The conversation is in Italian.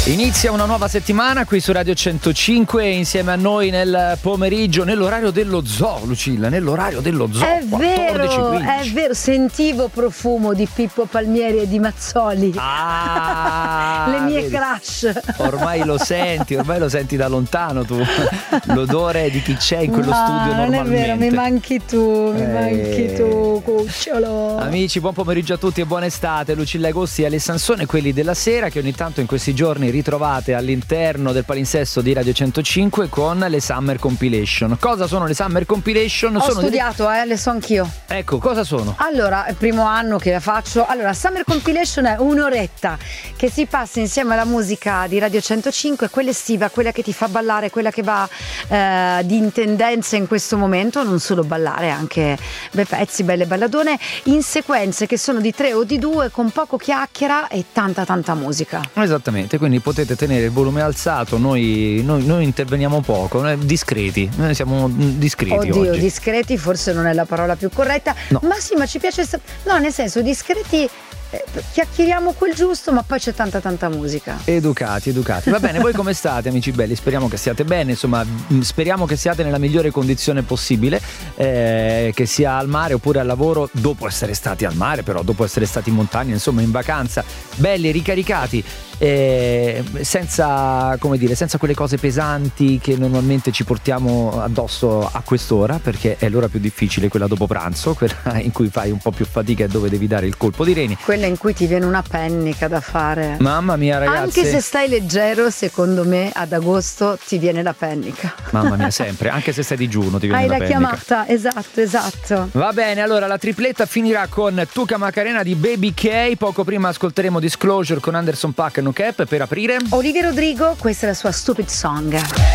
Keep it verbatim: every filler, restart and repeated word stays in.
Inizia una nuova settimana qui su Radio centocinque, insieme a noi nel pomeriggio, nell'orario dello zoo, Lucilla, nell'orario dello zoo. È vero, è vero, sentivo profumo di Pippo Palmieri e di Mazzoli. Ah, le mie vedi. Crush. Ormai lo senti, ormai lo senti da lontano tu, l'odore di chi c'è in quello Ma studio non normalmente. è vero, mi manchi tu, mi Eh. manchi tu, cucciolo. Amici, buon pomeriggio a tutti e buona estate. Lucilla Agosti e Ale Sansone, quelli della sera, che ogni tanto in questi giorni ritrovate all'interno del palinsesto di Radio centocinque con le Summer Compilation. Cosa sono le Summer Compilation? Ho sono studiato, eh, le so anch'io. delle... Ecco, cosa sono? Allora, è il primo anno che la faccio. Allora, Summer Compilation è un'oretta che si passa insieme alla musica di Radio centocinque, quella estiva, quella che ti fa ballare, quella che va eh, di in tendenza in questo momento, non solo ballare, anche bei pezzi, belle balladone, in sequenze che sono di tre o di due, con poco chiacchiera e tanta tanta musica. Esattamente, quindi potete tenere il volume alzato, noi, noi, noi interveniamo poco, noi discreti, noi siamo discreti. Oddio, oggi. discreti forse non è la parola più corretta, No. ma sì, ma ci piace, no, nel senso, discreti, eh, chiacchieriamo quel giusto, ma poi c'è tanta tanta musica. Educati, educati. Va bene, voi come state, amici belli? Speriamo che stiate bene, insomma, mh, speriamo che siate nella migliore condizione possibile, eh, che sia al mare oppure al lavoro, dopo essere stati al mare, però dopo essere stati in montagna, insomma, in vacanza, belli, ricaricati, eh, senza, come dire, senza quelle cose pesanti che normalmente ci portiamo addosso a quest'ora, perché è l'ora più difficile, quella dopo pranzo, quella in cui fai un po' più fatica e dove devi dare il colpo di reni. Quella in cui ti viene una pennica da fare. Mamma mia, ragazzi. Anche se stai leggero, secondo me ad agosto ti viene la pennica. Mamma mia, sempre, anche se stai digiuno ti viene Hai la la pennica. chiamata, esatto, esatto. Va bene, allora la tripletta finirà con Tuca Macarena di Baby K, poco prima ascolteremo Disclosure con Anderson .Paak e No Cap per aprire. Olivia Rodrigo, questa è la sua Stupid Song.